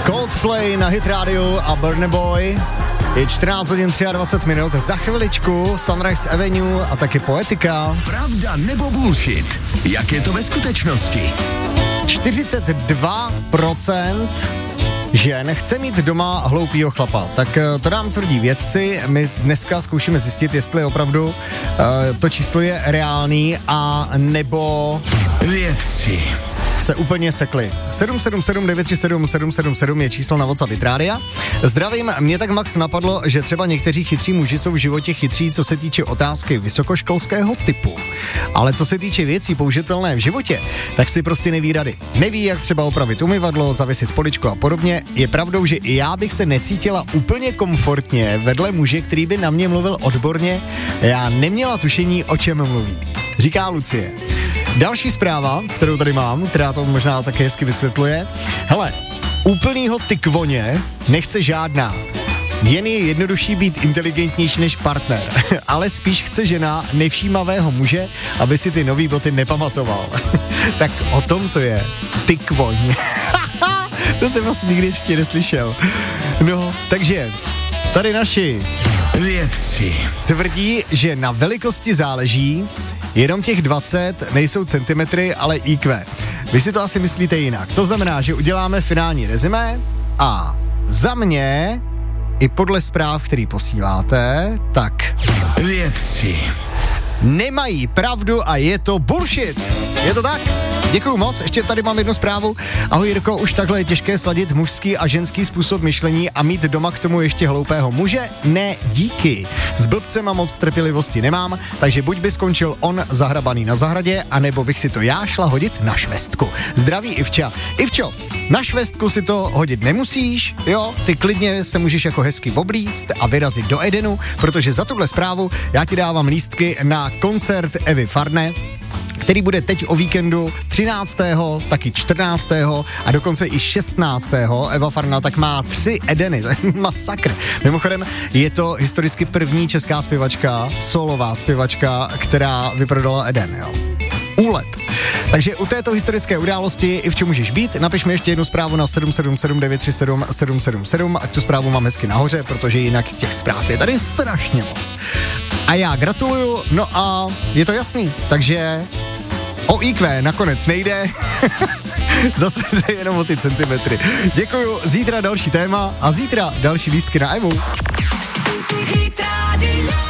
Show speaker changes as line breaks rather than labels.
Coldplay na Hit Radio a Burna Boy. Je 14 hodin 23 minut, za chviličku Sunrise Avenue a taky Poetika.
Pravda nebo bullshit? Jak je to ve skutečnosti?
42% žen chce mít doma hloupýho chlapa. Tak to nám tvrdí vědci. My dneska zkoušíme zjistit, jestli opravdu to číslo je reálný a nebo
Vědci
se úplně sekli. 777 937 777 je číslo na WhatsApp Rádia. Zdravím, mě tak Max napadlo, že třeba někteří chytří muži jsou v životě chytří, co se týče otázky vysokoškolského typu. Ale co se týče věcí použitelné v životě, tak si prostě neví rady. Neví, jak třeba opravit umyvadlo, zavěsit poličku a podobně. Je pravdou, že i já bych se necítila úplně komfortně vedle muže, který by na mě mluvil odborně. Já neměla tušení, o čem mluví. Říká Lucie. Další zpráva, kterou tady mám, která to možná také hezky vysvětluje. Hele, úplnýho tykvoně nechce žádná. Jen je jednodušší být inteligentnější než partner, ale spíš chce žena nevšímavého muže, aby si ty nový boty nepamatoval. Tak o tom to je. Tykvoň. To jsem vlastně nikdy ještě neslyšel. No, takže tady naši
vědci
tvrdí, že na velikosti záleží, jenom těch 20 nejsou centimetry, ale IQ. Vy si to asi myslíte jinak. To znamená, že uděláme finální rezimé a za mě, i podle zpráv, který posíláte, tak
vědci
nemají pravdu a je to bullshit. Je to tak? Děkuju moc, ještě tady mám jednu zprávu. Ahoj Jirko, už takhle je těžké sladit mužský a ženský způsob myšlení a mít doma k tomu ještě hloupého muže? Ne, díky. S blbcema moc trpělivosti nemám, takže buď by skončil on zahrabaný na zahradě, anebo bych si to já šla hodit na švestku. Zdraví Ivča. Ivčo, na švestku si to hodit nemusíš, jo? Ty klidně se můžeš jako hezky oblíct a vyrazit do Edenu, protože za tuhle zprávu já ti dávám lístky na koncert Evy Farné, který bude teď o víkendu 13., taky 14. a dokonce i 16. Eva Farna tak má 3 Edeny, masakr. Mimochodem je to historicky první česká zpěvačka, solová zpěvačka, která vyprodala Eden, jo. Úlet. Takže u této historické události i v čem můžeš být, napiš mi ještě jednu zprávu na 777 937 777, ať tu zprávu mám hezky nahoře, protože jinak těch zpráv je tady strašně moc. A já gratuluju, no a je to jasný, takže o IQ nakonec nejde, zase jde jenom o ty centimetry. Děkuju, zítra další téma a zítra další lístky na Evu.